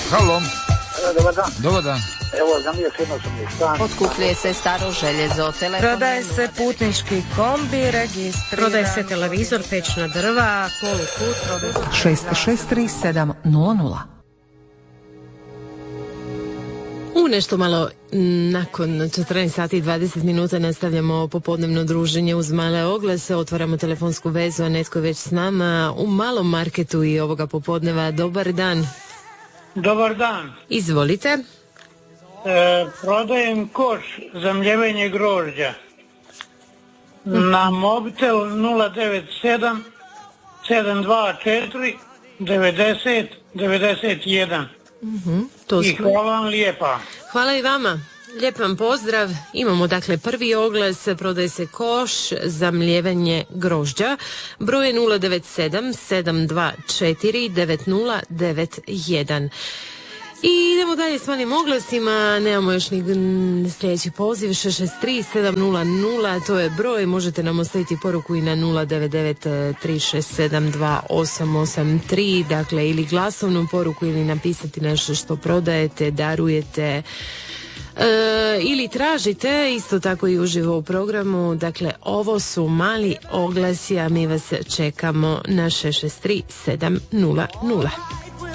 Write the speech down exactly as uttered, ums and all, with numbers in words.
Halo. Dobar dan. Dobar dan. Evo, za mije firma sam je stan. Otkupljuje se staro željezo, telefon. Prodaje se putnički kombi, registriran. Prodaje se televizor, pećna drva, polukut. šest šest tri sedam nula nula. U nešto malo nakon četrnaest sati i dvadeset minuta nastavljamo popodnevno druženje uz male oglase, otvaramo telefonsku vezu, a netko je već s nama u malom marketu i ovoga popodneva. Dobar dan. Dobar dan. Izvolite. E, prodajem koš za mljevenje grožđa na mobitel nula devet sedam sedam dva četiri devedeset devedeset jedan. Uh-huh, to I hvala vam lijepa. Hvala i vama. Lijep vam pozdrav. Imamo dakle prvi oglas, prodaje se koš za mljevanje grožđa. Broj je nula devet sedam sedam dva četiri devet nula devet jedan. I idemo dalje s malim oglasima, nemamo još ni sljedeći poziv, šest šest tri sedam nula nula, to je broj, možete nam ostaviti poruku i na nula devet devet tri šest sedam dva osam osam tri, dakle ili glasovnu poruku ili napisati nešto što prodajete, darujete, E, ili tražite, isto tako i uživo u programu. Dakle, ovo su mali oglasi, a mi vas čekamo na šest šest tri sedam nula nula.